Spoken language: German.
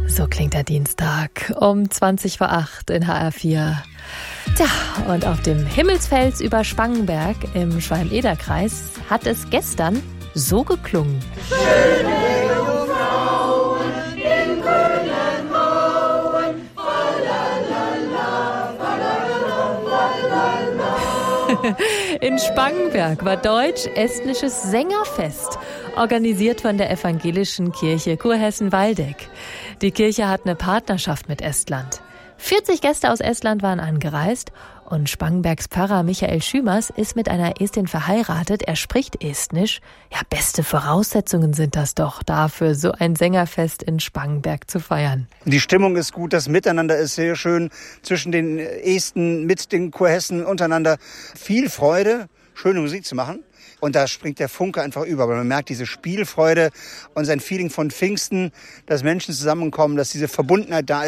So klingt der Dienstag um 20:08 in HR4. Tja, und auf dem Himmelsfels über Spangenberg im Schwalm-Eder-Kreis hat es gestern so geklungen. Schöne Jungfrauen in grünen Auen, falalala, falalala. In Spangenberg war deutsch-estnisches Sängerfest, organisiert von der evangelischen Kirche Kurhessen-Waldeck. Die Kirche hat eine Partnerschaft mit Estland. 40 Gäste aus Estland waren angereist und Spangenbergs Pfarrer Michael Schümers ist mit einer Estin verheiratet. Er spricht Estnisch. Ja, beste Voraussetzungen sind das doch, dafür so ein Sängerfest in Spangenberg zu feiern. Die Stimmung ist gut, das Miteinander ist sehr schön zwischen den Esten mit den Kurhessen untereinander. Viel Freude, schöne Musik zu machen. Und da springt der Funke einfach über, weil man merkt diese Spielfreude und sein Feeling von Pfingsten, dass Menschen zusammenkommen, dass diese Verbundenheit da ist.